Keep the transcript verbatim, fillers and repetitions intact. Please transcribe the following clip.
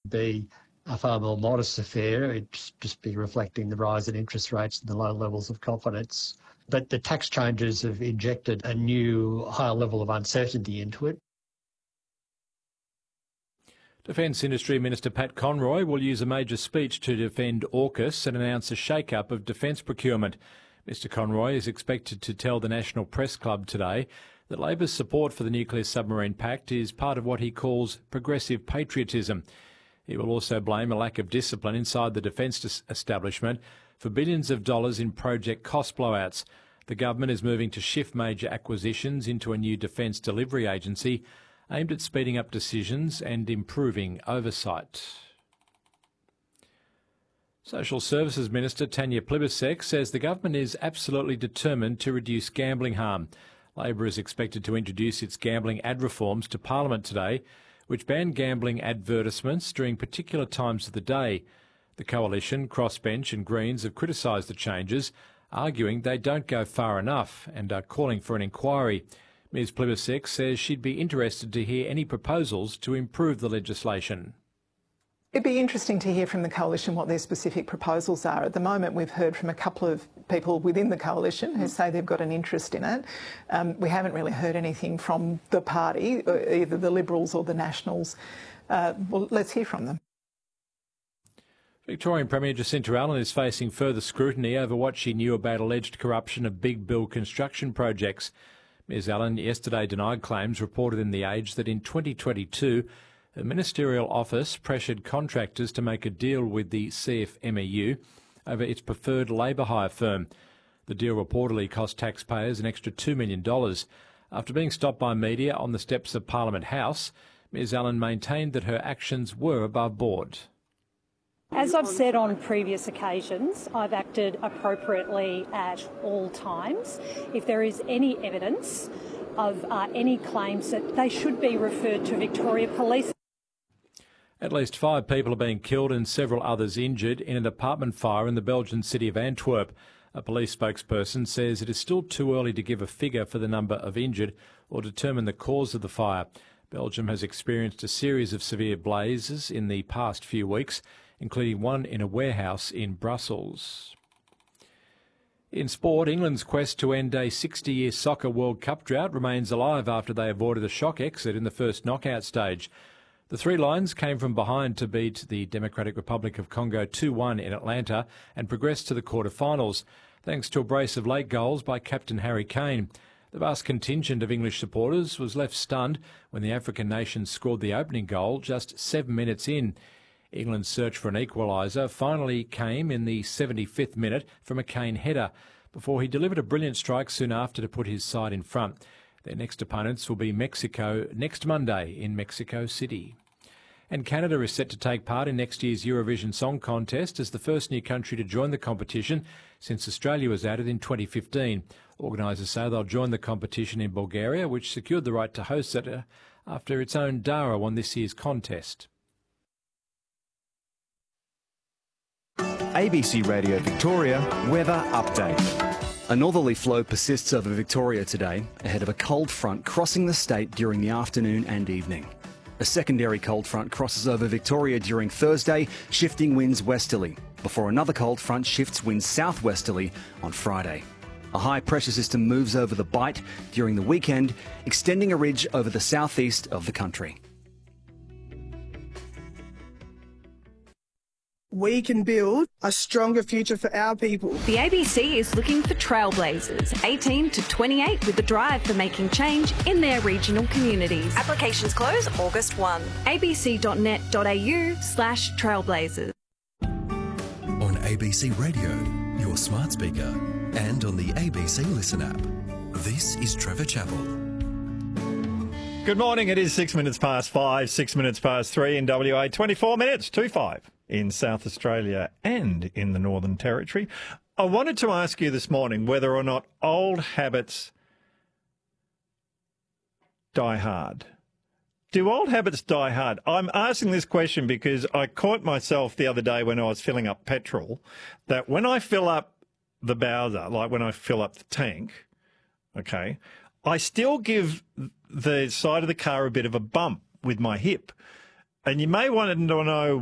be a far more modest affair. It'd just be reflecting the rise in interest rates and the low levels of confidence. But the tax changes have injected a new higher level of uncertainty into it. Defence Industry Minister Pat Conroy will use a major speech to defend AUKUS and announce a shake-up of defence procurement. Mister Conroy is expected to tell the National Press Club today that Labor's support for the Nuclear Submarine Pact is part of what he calls progressive patriotism. He will also blame a lack of discipline inside the defence establishment for billions of dollars in project cost blowouts. The government is moving to shift major acquisitions into a new defence delivery agency aimed at speeding up decisions and improving oversight. Social Services Minister Tanya Plibersek says the government is absolutely determined to reduce gambling harm. Labor is expected to introduce its gambling ad reforms to Parliament today, which ban gambling advertisements during particular times of the day. The Coalition, Crossbench and Greens have criticised the changes, arguing they don't go far enough and are calling for an inquiry. Ms Plibersek says she'd be interested to hear any proposals to improve the legislation. It'd be interesting to hear from the Coalition what their specific proposals are. At the moment, we've heard from a couple of people within the Coalition who say they've got an interest in it. Um, we haven't really heard anything from the party, either the Liberals or the Nationals. Uh, well, let's hear from them. Victorian Premier Jacinta Allen is facing further scrutiny over what she knew about alleged corruption of Big Bill construction projects. Ms Allen yesterday denied claims reported in The Age that in twenty twenty-two, her ministerial office pressured contractors to make a deal with the C F M E U over its preferred labour hire firm. The deal reportedly cost taxpayers an extra two million dollars. After being stopped by media on the steps of Parliament House, Ms Allen maintained that her actions were above board. As I've said on previous occasions, I've acted appropriately at all times. If there is any evidence of uh, any claims, that they should be referred to Victoria Police. At least five people are being killed and several others injured in an apartment fire in the Belgian city of Antwerp. A police spokesperson says it is still too early to give a figure for the number of injured or determine the cause of the fire. Belgium has experienced a series of severe blazes in the past few weeks, including one in a warehouse in Brussels. In sport, England's quest to end a sixty-year Soccer World Cup drought remains alive after they avoided a shock exit in the first knockout stage. The Three Lions came from behind to beat the Democratic Republic of Congo two one in Atlanta and progressed to the quarter-finals, thanks to a brace of late goals by captain Harry Kane. The vast contingent of English supporters was left stunned when the African nation scored the opening goal just seven minutes in. England's search for an equaliser finally came in the seventy-fifth minute from a Kane header, before he delivered a brilliant strike soon after to put his side in front. Their next opponents will be Mexico next Monday in Mexico City. And Canada is set to take part in next year's Eurovision Song Contest as the first new country to join the competition since Australia was added in twenty fifteen. Organisers say they'll join the competition in Bulgaria, which secured the right to host it after its own Dara won this year's contest. A B C Radio Victoria weather update. A northerly flow persists over Victoria today ahead of a cold front crossing the state during the afternoon and evening. A secondary cold front crosses over Victoria during Thursday, shifting winds westerly, before another cold front shifts winds southwesterly on Friday. A high pressure system moves over the Bight during the weekend, extending a ridge over the southeast of the country. We can build a stronger future for our people. The A B C is looking for trailblazers, eighteen to twenty-eight, with the drive for making change in their regional communities. Applications close August first. abc.net.au slash trailblazers. On A B C Radio, your smart speaker, and on the A B C Listen app. This is Trevor Chappell. Good morning. It is six minutes past five, six minutes past three in W A, twenty-four minutes to five in South Australia and in the Northern Territory. I wanted to ask you this morning whether or not old habits die hard. Do old habits die hard? I'm asking this question because I caught myself the other day when I was filling up petrol that when I fill up the Bowser, like when I fill up the tank, okay, I still give the side of the car a bit of a bump with my hip. And you may want to know